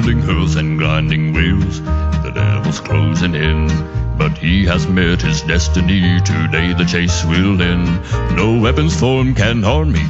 pounding hooves and grinding wheels. The devil's closing in, but he has met his destiny. Today the chase will end. No weapons formed can harm me,